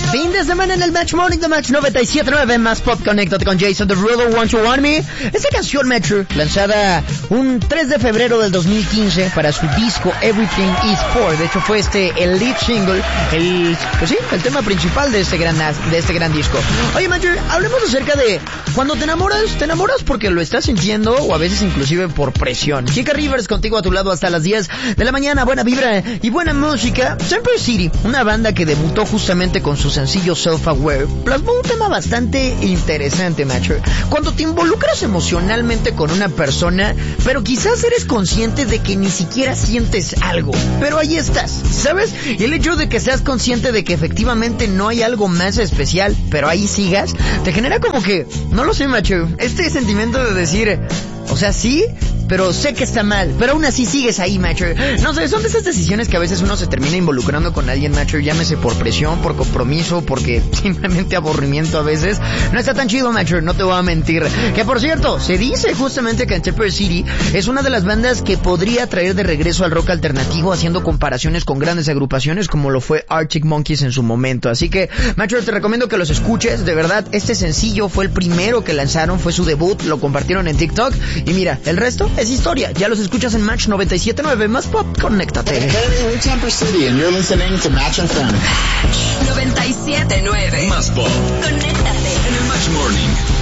Fin de semana en el Match Morning de Match 97.9 más Pop. Conéctate con Jason Derulo, Want You Want Me. Esta canción, Metro, lanzada un 3 de febrero del 2015 para su disco Everything Is For. De hecho fue el lead single, el tema principal de este gran disco. Oye, Metro, hablemos acerca de cuando te enamoras porque lo estás sintiendo o a veces inclusive por presión. Kika Rivers contigo a tu lado hasta las 10 de la mañana. Buena vibra y buena música. Temper City, una banda que debutó justamente con su sencillo Self-Aware, plasmó un tema bastante interesante, macho. Cuando te involucras emocionalmente con una persona, pero quizás eres consciente de que ni siquiera sientes algo, pero ahí estás, ¿sabes? Y el hecho de que seas consciente de que efectivamente no hay algo más especial, pero ahí sigas, te genera como que, no lo sé, macho, este sentimiento de decir, o sea, sí, pero sé que está mal, pero aún así sigues ahí, macho. No sé, son de esas decisiones que a veces uno se termina involucrando con alguien, macho, llámese por presión, por compromiso, porque simplemente aburrimiento a veces. No está tan chido, macho, no te voy a mentir. Que por cierto, se dice justamente que Temper City es una de las bandas que podría traer de regreso al rock alternativo, haciendo comparaciones con grandes agrupaciones como lo fue Arctic Monkeys en su momento. Así que, macho, te recomiendo que los escuches, de verdad. Este sencillo fue el primero que lanzaron, fue su debut, lo compartieron en TikTok y mira, el resto es historia. Ya los escuchas en Match 97.9 más Pop. Conéctate. Hey, we're Temper City and you're listening to Match FM. Match 97.9 más Pop. Conéctate En el Match Morning.